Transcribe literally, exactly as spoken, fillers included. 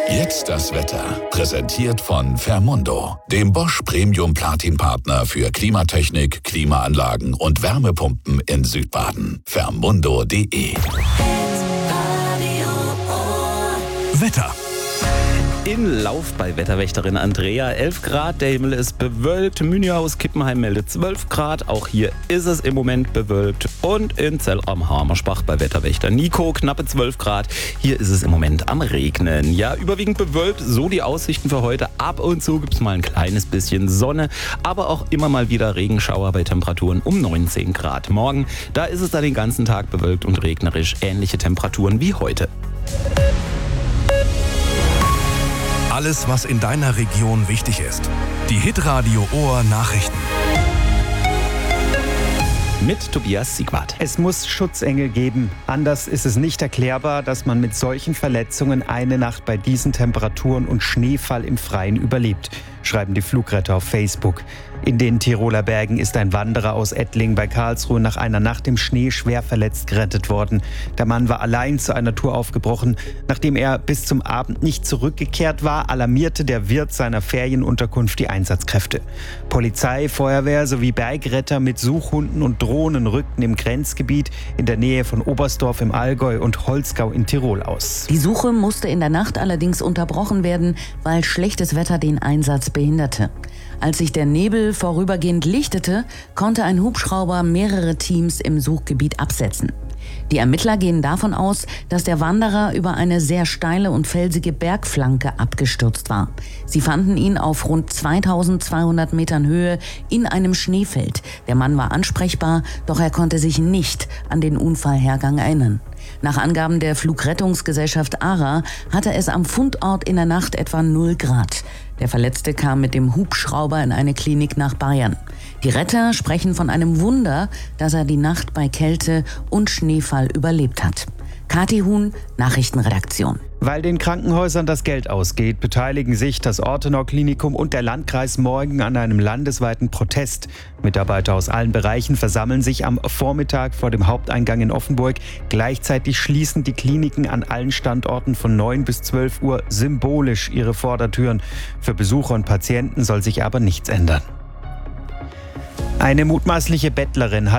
Jetzt das Wetter. Präsentiert von Fermundo, dem Bosch Premium Platin Partner für Klimatechnik, Klimaanlagen und Wärmepumpen in Südbaden. Fermundo punkt de. Wetter. In Lauf bei Wetterwächterin Andrea. elf Grad, der Himmel ist bewölkt. Münierhaus-Kippenheim meldet zwölf Grad. Auch hier ist es im Moment bewölkt. Und in Zell am Hamersbach bei Wetterwächter Nico knappe zwölf Grad. Hier ist es im Moment am Regnen. Ja, überwiegend bewölkt, so die Aussichten für heute. Ab und zu gibt es mal ein kleines bisschen Sonne, aber auch immer mal wieder Regenschauer bei Temperaturen um neunzehn Grad. Morgen, da ist es dann den ganzen Tag bewölkt und regnerisch. Ähnliche Temperaturen wie heute. Alles, was in deiner Region wichtig ist. Die Hitradio Ohr Nachrichten. Mit Tobias Siegwart. Es muss Schutzengel geben. Anders ist es nicht erklärbar, dass man mit solchen Verletzungen eine Nacht bei diesen Temperaturen und Schneefall im Freien überlebt, schreiben die Flugretter auf Facebook. In den Tiroler Bergen ist ein Wanderer aus Ettlingen bei Karlsruhe nach einer Nacht im Schnee schwer verletzt gerettet worden. Der Mann war allein zu einer Tour aufgebrochen. Nachdem er bis zum Abend nicht zurückgekehrt war, alarmierte der Wirt seiner Ferienunterkunft die Einsatzkräfte. Polizei, Feuerwehr sowie Bergretter mit Suchhunden und Drohnen rückten im Grenzgebiet in der Nähe von Oberstdorf im Allgäu und Holzgau in Tirol aus. Die Suche musste in der Nacht allerdings unterbrochen werden, weil schlechtes Wetter den Einsatz behinderte. Als sich der Nebel vorübergehend lichtete, konnte ein Hubschrauber mehrere Teams im Suchgebiet absetzen. Die Ermittler gehen davon aus, dass der Wanderer über eine sehr steile und felsige Bergflanke abgestürzt war. Sie fanden ihn auf rund zweitausendzweihundert Metern Höhe in einem Schneefeld. Der Mann war ansprechbar, doch er konnte sich nicht an den Unfallhergang erinnern. Nach Angaben der Flugrettungsgesellschaft ARA hatte es am Fundort in der Nacht etwa null Grad. Der Verletzte kam mit dem Hubschrauber in eine Klinik nach Bayern. Die Retter sprechen von einem Wunder, dass er die Nacht bei Kälte und Schneefall überlebt hat. Kathi Huhn, Nachrichtenredaktion. Weil den Krankenhäusern das Geld ausgeht, beteiligen sich das Ortenau-Klinikum und der Landkreis morgen an einem landesweiten Protest. Mitarbeiter aus allen Bereichen versammeln sich am Vormittag vor dem Haupteingang in Offenburg. Gleichzeitig schließen die Kliniken an allen Standorten von neun bis zwölf Uhr symbolisch ihre Vordertüren. Für Besucher und Patienten soll sich aber nichts ändern. Eine mutmaßliche Bettlerin hat